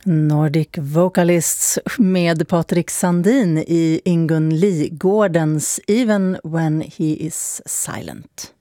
Nordic Vocalists med Patrik Sandin i Ingun Lee-gårdens Even When He Is Silent.